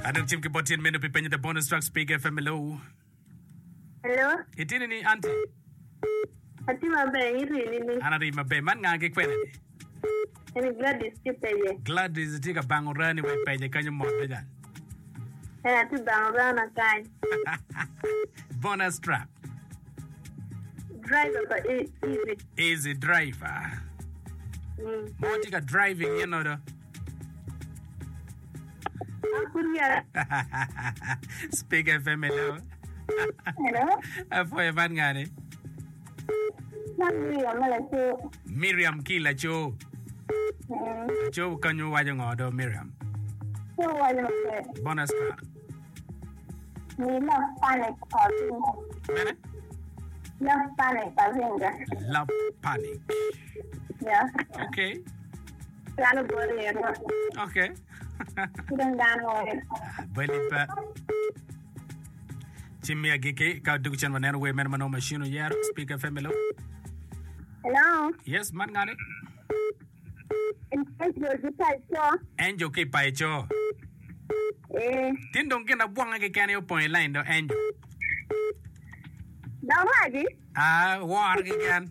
Anong chim ki botin menu pi penye the bonus track speak FM hello. Hello? Itini ni auntie. Ati mabe iri ni. Anari mabe man nga ke kwene. Ni Gladys kipeje. Gladys tika bangurani we penye kanyo mo bejan. Ati bangurana kai. Bonus track. Driver but easy. Easy driver. Mo tika driving you know the. Akuria. Speak FM hello. Hello? Afoy man nga ni. Miriam Kila Cho. Cho kanyo wajo ngodo Miriam. Bonus track. Love panic passing. Mene? Love panic passing. Love panic. Yeah. Okay. Plano bori. Okay. Kudang dano. Balipa. Jimmy Agike, ka dukuchan manero we men mano machine yaro speak FM hello. Hello. Yes, man ngane. Angel ke paicho. Tindong kena buang ke kane yo point line do Angel. Daw lagi? War ke kan.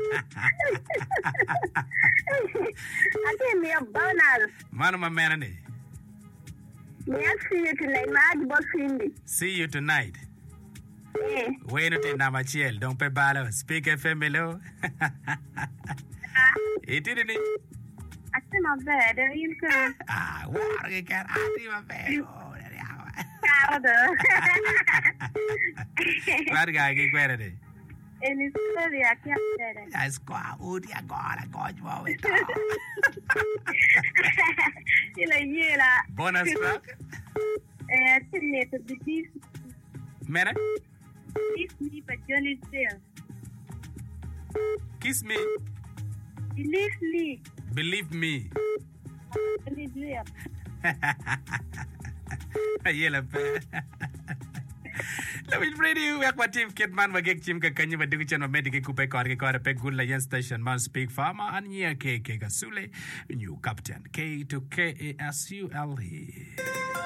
Ati mi bonus. Mano mamena ni. See you tonight, mad boss Cindy. See you tonight. Bueno te namachiel, don't pe balo. Speak FM hello. Itini ni. Ati ma bed, you can. War ke kan ati ma pe. Cardo. Warga ke kwere de. Eni story aqui a série. A escola, uti agora, código. Ila. Bonus track. Tinha believe. Mere? Believe me, but Johnny Sale. Kiss me. Believe me. Believe me. Johnny Sale. Ayela pe. Lawin radio yak team kitman magek chim ka kanyi madugu chan mamedi ke kupe kor pe gulla yen station man speak farmer anya ke kasule new captain K to KASULE.